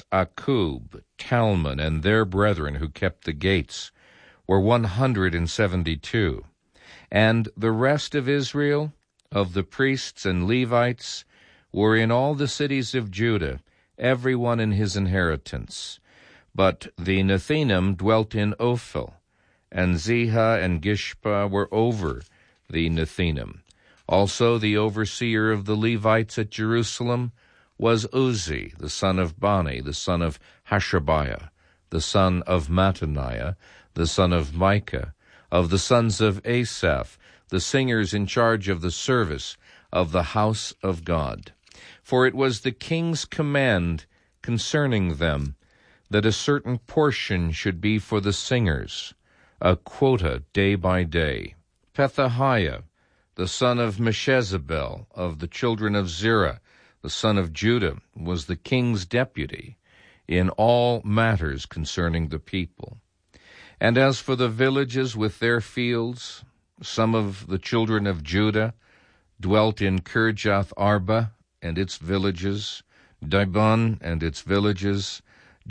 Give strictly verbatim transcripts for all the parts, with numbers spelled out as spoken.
Akub, Talmon, and their brethren who kept the gates, were one hundred and seventy-two. And the rest of Israel, of the priests and Levites, were in all the cities of Judah, every one in his inheritance. But the Nethinim dwelt in Ophel, and Ziha and Gishpa were over the Nethinim. Also the overseer of the Levites at Jerusalem was Uzzi, the son of Bani, the son of Hashabiah, the son of Mattaniah, the son of Micah, of the sons of Asaph, the singers in charge of the service of the house of God. For it was the king's command concerning them that a certain portion should be for the singers, a quota day by day. Pethahiah, the son of Meshezabel, of the children of Zerah, the son of Judah, was the king's deputy in all matters concerning the people. And as for the villages with their fields, some of the children of Judah dwelt in Kirjath Arba and its villages, Dibon and its villages,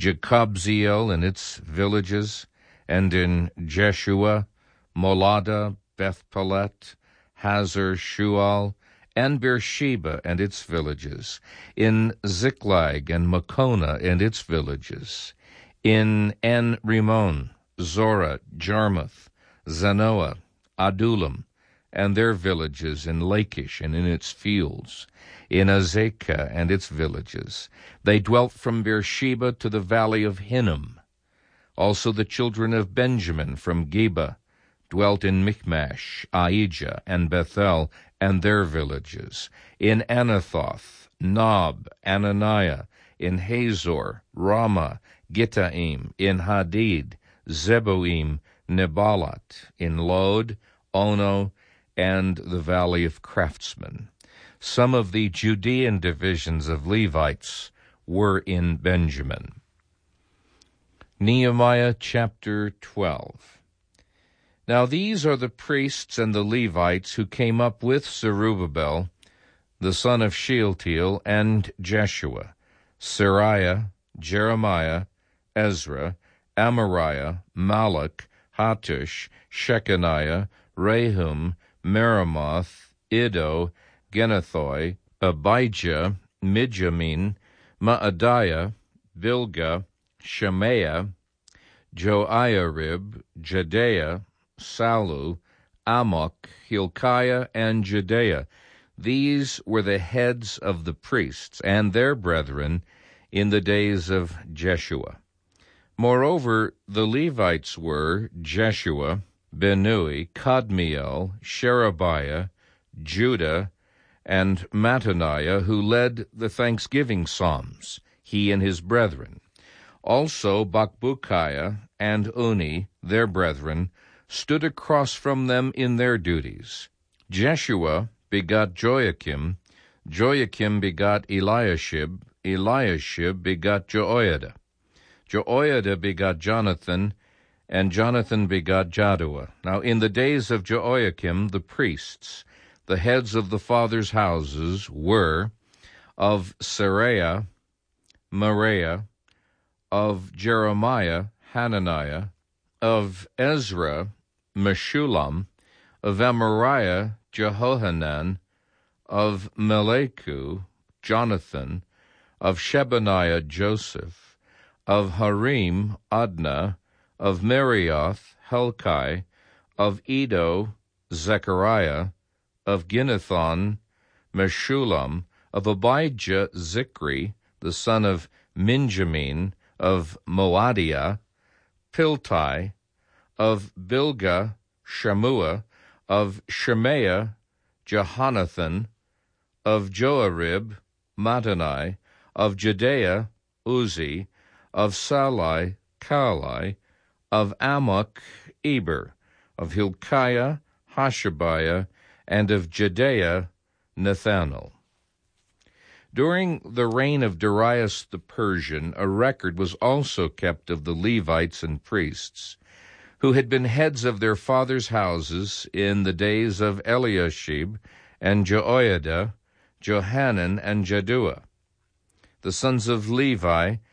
Jekabzeel and its villages, and in Jeshua, Molada, Beth-Pelet, Hazar Shual, and Beersheba and its villages, in Ziklag and Makona and its villages, in En-Rimmon, Zorah, Jarmuth, Zanoah, Adullam, and their villages, in Lachish and in its fields, in Azekah and its villages. They dwelt from Beersheba to the valley of Hinnom. Also the children of Benjamin from Geba dwelt in Michmash, Aijah, and Bethel, and their villages, in Anathoth, Nob, Ananiah, in Hazor, Ramah, Gittaim, in Hadid, Zeboim, Nebalat, in Lod, Ono, and the valley of craftsmen. Some of the Judean divisions of Levites were in Benjamin. Nehemiah chapter twelve. Now these are the priests and the Levites who came up with Zerubbabel, the son of Shealtiel, and Jeshua, Sariah, Jeremiah, Ezra, Amariah, Malach, Hattush, Shechaniah, Rehum, Meremoth, Iddo, Genathoi, Abijah, Mijamin, Maadiah, Bilgah, Shemaiah, Joiarib, Jedaiah, Salu, Amok, Hilkiah, and Jedaiah. These were the heads of the priests and their brethren in the days of Jeshua. Moreover, the Levites were Jeshua, Benui, Kadmiel, Sherebiah, Judah, and Mattaniah, who led the thanksgiving psalms, he and his brethren. Also Bakbukiah and Uni, their brethren, stood across from them in their duties. Jeshua begot Joachim, Joachim begot Eliashib, Eliashib begot Joiada, Joiada begot Jonathan, and Jonathan begot Jaddua. Now in the days of Joachim the priests, the heads of the fathers' houses, were of Seraiah, Moriah, of Jeremiah, Hananiah, of Ezra, Meshullam, of Amariah, Jehohanan, of Meleku, Jonathan, of Shebaniah, Joseph, of Harim, Adnah, of Merioth, Helkai, of Edo, Zechariah, of Ginnethon, Meshullam, of Abijah, Zikri, the son of Minjamin, of Moadiah, Piltai, of Bilgah, Shammua, of Shemaiah, Jehonathan, of Joarib, Mattanai, of Jedaiah, Uzzi, of Salai, Kalai, of Amok, Eber, of Hilkiah, Hashabiah, and of Jedaiah, Nethanel. During the reign of Darius the Persian, a record was also kept of the Levites and priests, who had been heads of their fathers' houses in the days of Eliashib and Joiada, Johanan, and Jaddua. The sons of Levi